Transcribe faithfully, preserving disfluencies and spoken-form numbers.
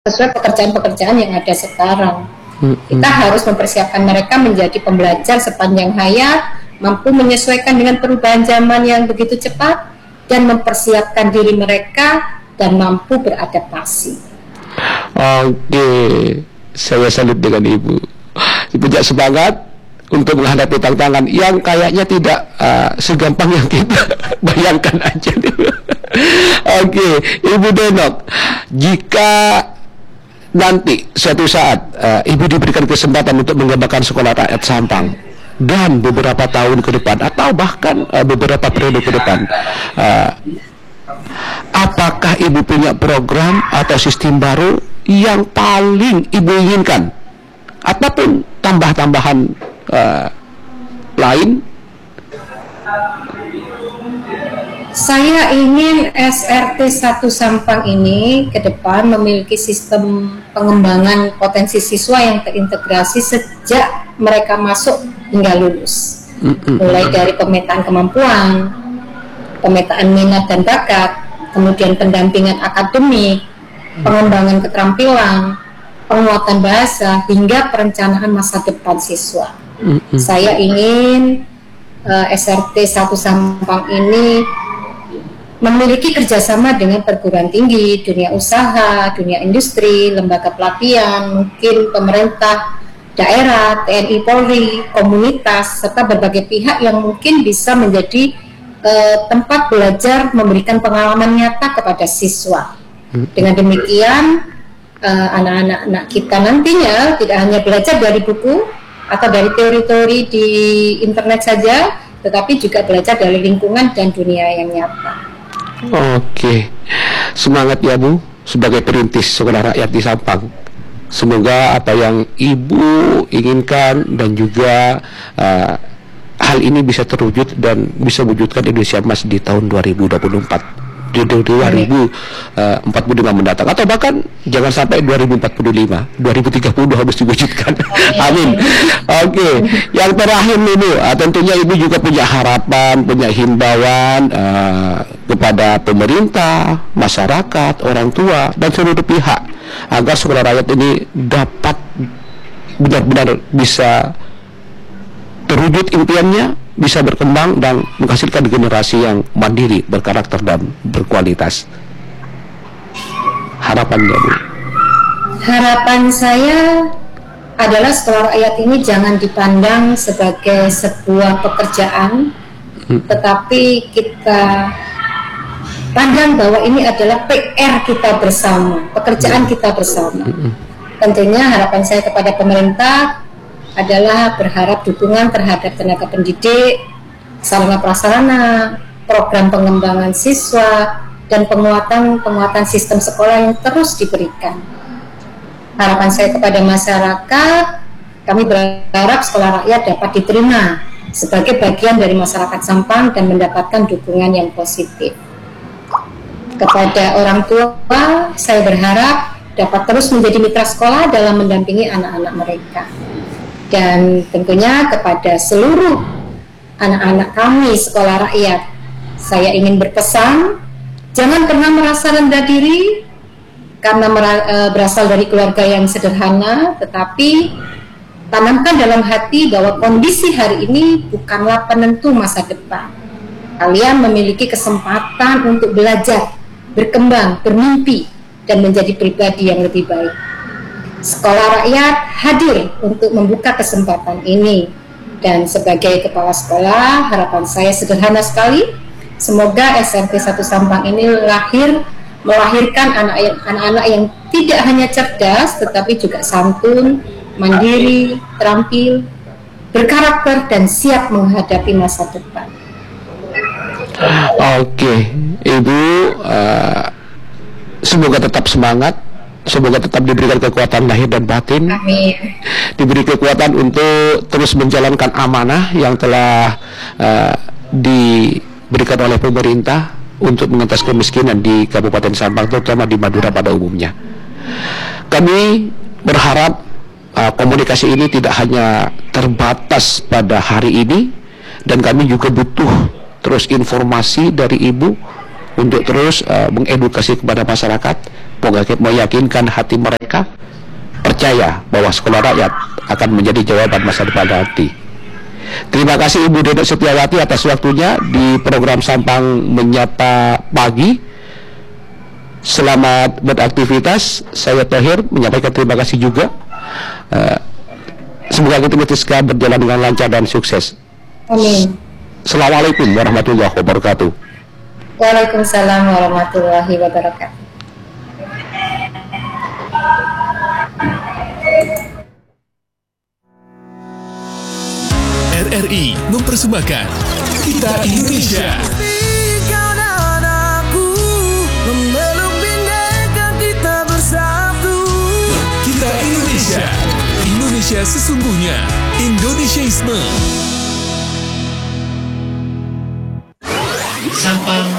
sesuai pekerjaan-pekerjaan yang ada sekarang. Hmm. Kita harus mempersiapkan mereka menjadi pembelajar sepanjang hayat, mampu menyesuaikan dengan perubahan zaman yang begitu cepat, dan mempersiapkan diri mereka dan mampu beradaptasi. Oke, saya salut dengan Ibu. Ibu punya semangat untuk menghadapi tantangan yang kayaknya tidak uh, segampang yang kita bayangkan aja. Oke, Ibu Denok, jika nanti suatu saat uh, Ibu diberikan kesempatan untuk mengembangkan sekolah rakyat Sampang dan beberapa tahun ke depan atau bahkan uh, beberapa periode ke depan, uh, apakah Ibu punya program atau sistem baru yang paling Ibu inginkan ataupun tambah-tambahan uh, lain? Saya ingin S R T satu Sampang ini ke depan memiliki sistem pengembangan potensi siswa yang terintegrasi sejak mereka masuk hingga lulus. Mulai dari pemetaan kemampuan, pemetaan minat dan bakat, kemudian pendampingan akademik, pengembangan keterampilan, penguatan bahasa, hingga perencanaan masa depan siswa. Saya ingin uh, S R T satu Sampang ini memiliki kerjasama dengan perguruan tinggi, dunia usaha, dunia industri, lembaga pelatihan, mungkin pemerintah daerah, T N I Polri, komunitas, serta berbagai pihak yang mungkin bisa menjadi uh, tempat belajar memberikan pengalaman nyata kepada siswa. Dengan demikian, uh, anak-anak kita nantinya tidak hanya belajar dari buku atau dari teori-teori di internet saja, tetapi juga belajar dari lingkungan dan dunia yang nyata. Oke, semangat ya Bu sebagai perintis sekolah rakyat di Sampang. Semoga apa yang Ibu inginkan dan juga uh, hal ini bisa terwujud dan bisa wujudkan Indonesia Emas di tahun dua ribu dua puluh empat, di dua ribu empat puluh lima mendatang, atau bahkan jangan sampai dua ribu empat puluh lima, dua ribu tiga puluh harus diwujudkan. Amin. Oke, yang terakhir ini uh, tentunya Ibu juga punya harapan, punya himbauan uh, kepada pemerintah, masyarakat, orang tua, dan seluruh pihak agar sekolah rakyat ini dapat benar-benar bisa terwujud impiannya, bisa berkembang dan menghasilkan generasi yang mandiri, berkarakter dan berkualitas. Harapannya Bu? Harapan saya adalah sekolah rakyat ini jangan dipandang sebagai sebuah pekerjaan, hmm. tetapi kita pandang bahwa ini adalah P R kita bersama, pekerjaan kita bersama. Tentunya harapan saya kepada pemerintah adalah berharap dukungan terhadap tenaga pendidik, sarana prasarana, program pengembangan siswa, dan penguatan-penguatan sistem sekolah yang terus diberikan. Harapan saya kepada masyarakat, kami berharap sekolah rakyat dapat diterima sebagai bagian dari masyarakat Sampang dan mendapatkan dukungan yang positif. Kepada orang tua, saya berharap dapat terus menjadi mitra sekolah dalam mendampingi anak-anak mereka. Dan tentunya kepada seluruh anak-anak kami sekolah rakyat, saya ingin berpesan, jangan pernah merasa rendah diri karena berasal dari keluarga yang sederhana, tetapi tanamkan dalam hati bahwa kondisi hari ini bukanlah penentu masa depan. Kalian memiliki kesempatan untuk belajar, berkembang, bermimpi, dan menjadi pribadi yang lebih baik. Sekolah rakyat hadir untuk membuka kesempatan ini, dan sebagai kepala sekolah, harapan saya sederhana sekali, semoga S R T satu Sampang ini lahir, melahirkan anak-anak yang tidak hanya cerdas, tetapi juga santun, mandiri, terampil, berkarakter, dan siap menghadapi masa depan. Oke, Ibu, uh, semoga tetap semangat, semoga tetap diberikan kekuatan lahir dan batin. Amin. Diberi kekuatan untuk terus menjalankan amanah yang telah uh, diberikan oleh pemerintah untuk mengentas kemiskinan di Kabupaten Sampang, terutama di Madura pada umumnya. Kami berharap uh, komunikasi ini tidak hanya terbatas pada hari ini, dan kami juga butuh terus informasi dari Ibu untuk terus uh, mengedukasi kepada masyarakat meyakinkan hati mereka percaya bahwa sekolah rakyat akan menjadi jawaban masa depan nanti. Terima kasih Ibu Dedek Setiawati atas waktunya di program Sampang Menyapa Pagi. Selamat beraktivitas. Saya Tahir menyampaikan terima kasih juga. Uh, semoga kita Mutiska berjalan dengan lancar dan sukses. Amin. Assalamualaikum warahmatullahi wabarakatuh. Waalaikumsalam warahmatullahi wabarakatuh. R R I mempersembahkan Kita Indonesia. Kita Indonesia. Indonesia sesungguhnya. Indonesiaisme. Sampang